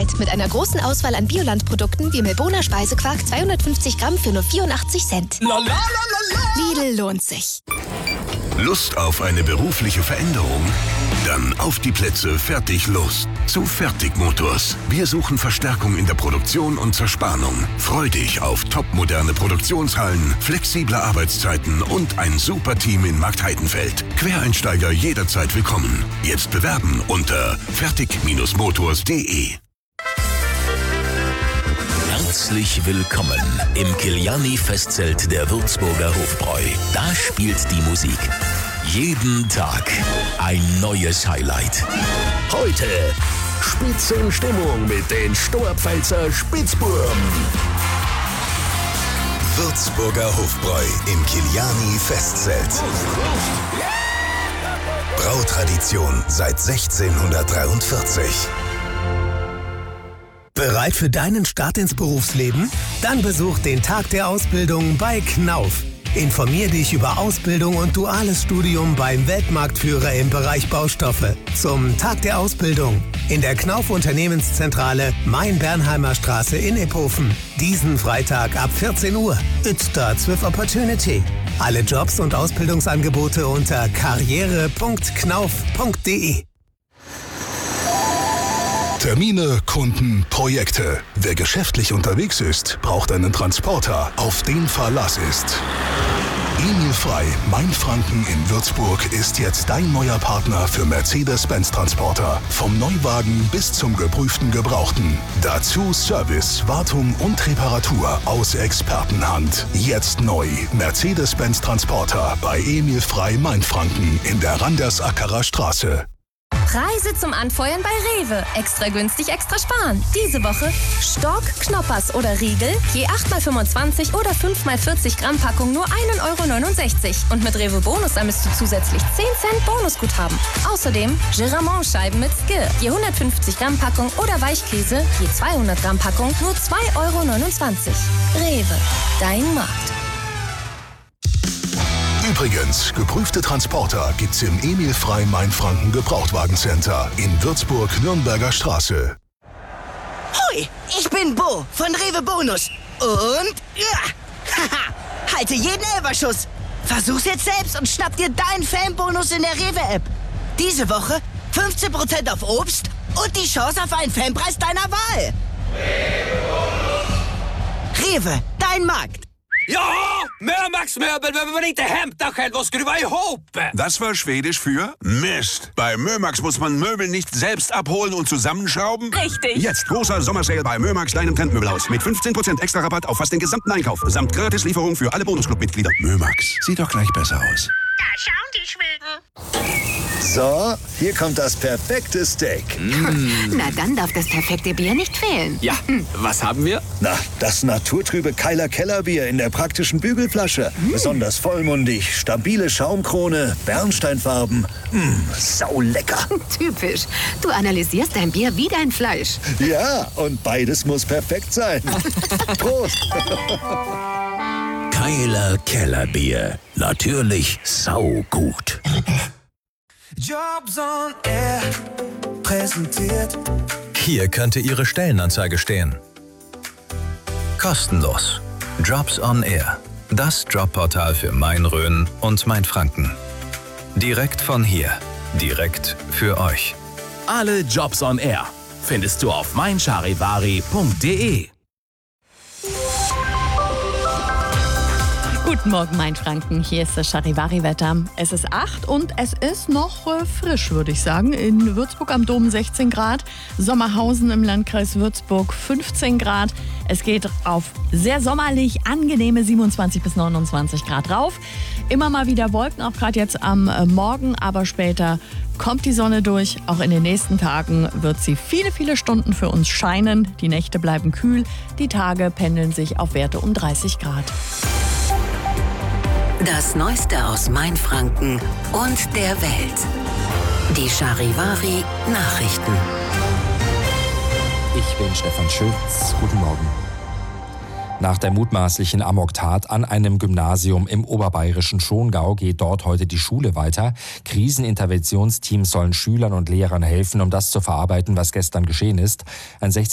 Jahreszeit mit einer großen Auswahl an Biolandprodukten wie Milboner Speisequark 250 Gramm für nur 84 Cent. Lidl lohnt sich. Lust auf eine berufliche Veränderung? Dann auf die Plätze, fertig, los. Zu Fertigmotors. Wir suchen Verstärkung in der Produktion und Zerspannung. Freu dich auf topmoderne Produktionshallen, flexible Arbeitszeiten und ein super Team in Marktheidenfeld. Quereinsteiger jederzeit willkommen. Jetzt bewerben unter fertig-motors.de. Herzlich willkommen im Kiliani-Festzelt der Würzburger Hofbräu. Da spielt die Musik. Jeden Tag ein neues Highlight. Heute Spitzenstimmung mit den Storpfälzer Spitzbuben. Würzburger Hofbräu im Kiliani-Festzelt. Brautradition seit 1643. Bereit für deinen Start ins Berufsleben? Dann besuch den Tag der Ausbildung bei Knauf. Informier dich über Ausbildung und duales Studium beim Weltmarktführer im Bereich Baustoffe. Zum Tag der Ausbildung in der Knauf Unternehmenszentrale Main-Bernheimer Straße in Iphofen. Diesen Freitag ab 14 Uhr. It starts with opportunity. Alle Jobs und Ausbildungsangebote unter karriere.knauf.de. Termine, Kunden, Projekte. Wer geschäftlich unterwegs ist, braucht einen Transporter, auf den Verlass ist. Emil Frei, Mainfranken in Würzburg, ist jetzt dein neuer Partner für Mercedes-Benz-Transporter. Vom Neuwagen bis zum geprüften Gebrauchten. Dazu Service, Wartung und Reparatur aus Expertenhand. Jetzt neu. Mercedes-Benz-Transporter bei Emil Frei, Mainfranken in der Randersackerer Straße. Preise zum Anfeuern bei Rewe. Extra günstig, extra sparen. Diese Woche Stork, Knoppers oder Riegel, je 8x25 oder 5x40 Gramm Packung nur 1,69 €. Und mit Rewe Bonus ermisst du zusätzlich 10 Cent Bonusguthaben. Außerdem Geramont-Scheiben mit Skir, je 150 Gramm Packung oder Weichkäse, je 200 Gramm Packung nur 2,29 €. Rewe, dein Markt. Übrigens, geprüfte Transporter gibt's im Emil Frei Mainfranken Gebrauchtwagencenter in Würzburg-Nürnberger Straße. Hoi, ich bin Bo von Rewe Bonus. Und haha, halte jeden Elferschuss. Versuch's jetzt selbst und schnapp dir deinen Fanbonus in der Rewe-App. Diese Woche 15% auf Obst und die Chance auf einen Fanpreis deiner Wahl. Rewe, dein Markt. Ja, Mörmax-Möbel behöver man inte hämta själv och skruva ihop. Das war Schwedisch für Mist. Bei Mörmax muss man Möbel nicht selbst abholen und zusammenschrauben. Richtig. Jetzt großer Sommersale bei Mörmax, deinem Trendmöbelhaus. Mit 15% extra Rabatt auf fast den gesamten Einkauf. Samt Gratislieferung für alle Bonusclub-Mitglieder. Mörmax, sieht doch gleich besser aus. Da schauen die Schweden. So, hier kommt das perfekte Steak. Na, dann darf das perfekte Bier nicht fehlen. Ja, was haben wir? Na, das naturtrübe Keiler Kellerbier in der praktischen Bügelflasche. Besonders vollmundig, stabile Schaumkrone, Bernsteinfarben. Sau lecker. Typisch. Du analysierst dein Bier wie dein Fleisch. Ja, und beides muss perfekt sein. Prost. Keiler Kellerbier. Natürlich saugut. Jobs on Air präsentiert. Hier könnte Ihre Stellenanzeige stehen. Kostenlos. Jobs on Air. Das Jobportal für Main-Rhön und Mainfranken. Direkt von hier. Direkt für euch. Alle Jobs on Air findest du auf meincharivari.de. Guten Morgen, Mainfranken. Hier ist das Charivari-Wetter. Es ist 8 und es ist noch frisch, würde ich sagen. In Würzburg am Dom 16 Grad, Sommerhausen im Landkreis Würzburg 15 Grad. Es geht auf sehr sommerlich angenehme 27 bis 29 Grad rauf. Immer mal wieder Wolken, auch gerade jetzt am Morgen, aber später kommt die Sonne durch. Auch in den nächsten Tagen wird sie viele, viele Stunden für uns scheinen. Die Nächte bleiben kühl, die Tage pendeln sich auf Werte um 30 Grad. Das Neueste aus Mainfranken und der Welt. Die Charivari Nachrichten. Ich bin Stefan Schütz. Guten Morgen. Nach der mutmaßlichen Amoktat an einem Gymnasium im oberbayerischen Schongau geht dort heute die Schule weiter. Kriseninterventionsteams sollen Schülern und Lehrern helfen, um das zu verarbeiten, was gestern geschehen ist. Ein